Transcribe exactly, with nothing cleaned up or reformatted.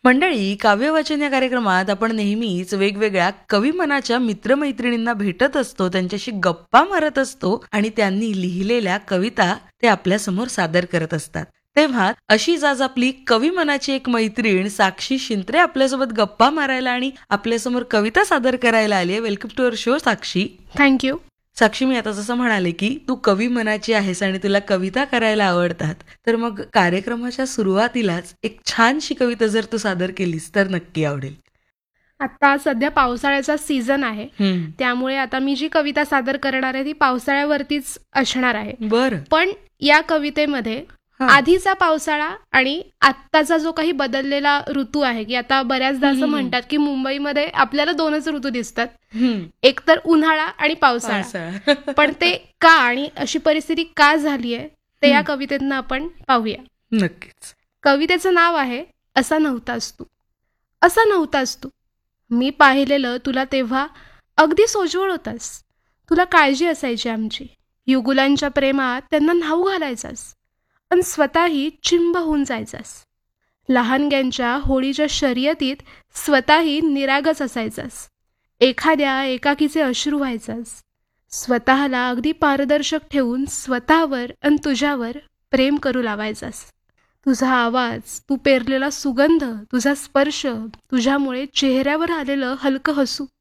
मंडळी, काव्यवाचन या कार्यक्रमात आपण नेहमीच वेगवेगळ्या कविमनाच्या मित्रमैत्रिणींना भेटत असतो, त्यांच्याशी गप्पा मारत असतो आणि त्यांनी लिहिलेल्या कविता ते आपल्यासमोर सादर करत असतात. तेव्हा अशीच आज आपली कविमनाची एक मैत्रीण साक्षी शिंत्रे आपल्यासोबत गप्पा मारायला आणि आपल्यासमोर कविता सादर करायला आली आहे. Welcome to our show Sakshi. Thank you. साक्षी, मी आता जसं म्हणाले की तू कवी मनाची आहेस आणि तुला कविता करायला आवडतात, तर मग कार्यक्रमाच्या सुरुवातीलाच एक छानशी कविता जर तू सादर केलीस तर नक्की आवडेल. आता सध्या पावसाळ्याचा सीझन आहे, हम्म. त्यामुळे आता मी जी कविता सादर करणार आहे ती पावसाळ्यावरतीच असणार आहे. बरं. पण या कवितेमध्ये हा. आधीचा पावसाळा आणि आत्ताचा जो काही बदललेला ऋतू आहे, की आता बऱ्याचदा असं हम्म. म्हणतात की मुंबईमध्ये आपल्याला दोनच ऋतू दिसतात, हम्म. एक तर उन्हाळा आणि पावसाळा. पावसाळा. पण ते का आणि अशी परिस्थिती का झाली आहे ते या हम्म. कवितेतनं आपण पाहूया. नक्कीच. कवितेचं नाव आहे असा नव्हतास तू. असा नव्हतास तू. मी पाहिलेलं तुला तेव्हा अगदी सोज्वळ होतास. तुला काळजी असायची आमची. युगुलांच्या प्रेमात त्यांना न्हाऊ घालायचास आणि स्वतःही चिंब होऊन जायचास. लहानग्यांच्या होळीच्या शर्यतीत स्वतःही निरागस असायचास. एखाद्या एकाकीचे अश्रू व्हायचास. स्वतःला अगदी पारदर्शक ठेवून स्वतःवर आणि तुझ्यावर प्रेम करू लावायचास. तुझा आवाज, तू पेरलेला सुगंध, तुझा स्पर्श, तुझ्यामुळे चेहऱ्यावर आलेलं हलकं हसू,